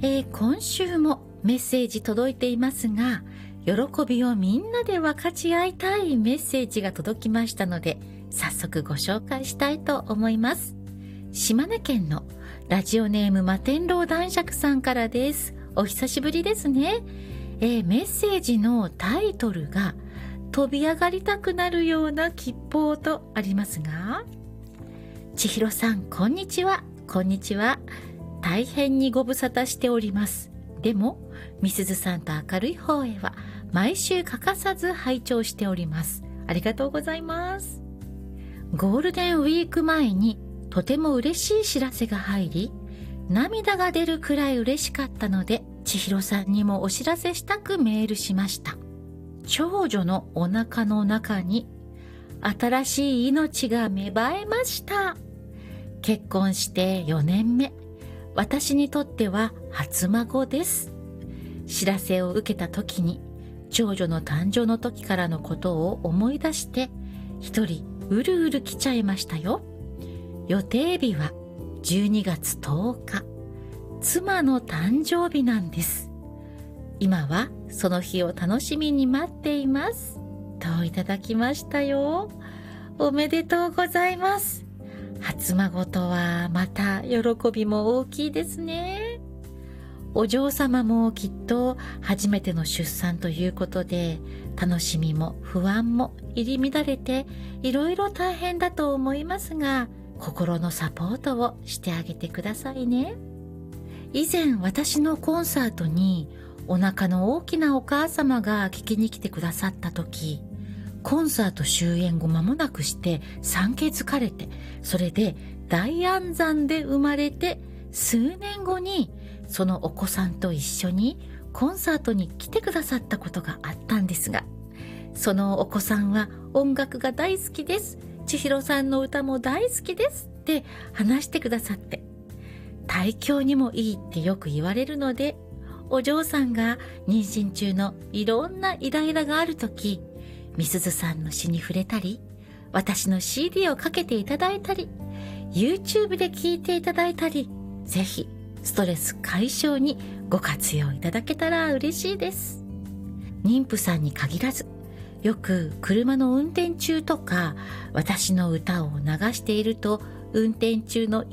今週もメッセージ届いていますが、喜びをみんなで分かち合いたいメッセージが届きましたので、早速ご紹介したいと思います。島根県のラジオネーム摩天楼男爵さんからです。お久しぶりですね。メッセージのタイトルが飛び上がりたくなるような吉報とありますが、千尋さんこんにちは。こんにちは。大変にご無沙汰しております。でもみすずさんと明るい方へは毎週欠かさず拝聴しております。ありがとうございます。ゴールデンウィーク前にとても嬉しい知らせが入り、涙が出るくらい嬉しかったので、千尋さんにもお知らせしたくメールしました。長女のお腹の中に新しい命が芽生えました。結婚して4年目。私にとっては初孫です。知らせを受けた時に長女の誕生の時からのことを思い出して一人うるうる来ちゃいましたよ。予定日は12月10日。妻の誕生日なんです。今はその日を楽しみに待っています。といただきましたよ。おめでとうございます。初孫とはまた喜びも大きいですね。お嬢様もきっと初めての出産ということで、楽しみも不安も入り乱れていろいろ大変だと思いますが、心のサポートをしてあげてくださいね。以前私のコンサートにお腹の大きなお母様が聞きに来てくださった時、コンサート終演後間もなくして産気づかれて、それで大安産で生まれて数年後にそのお子さんと一緒にコンサートに来てくださったことがあったんですが、そのお子さんは音楽が大好きです、千尋さんの歌も大好きですって話してくださって、胎教にもいいってよく言われるので、お嬢さんが妊娠中のいろんなイライラがあるとき、みすずさんの詩に触れたり、私の CD をかけていただいたり、YouTube で聴いていただいたり、ぜひストレス解消にご活用いただけたら嬉しいです。妊婦さんに限らず、よく車の運転中とか私の歌を流していると、運転中の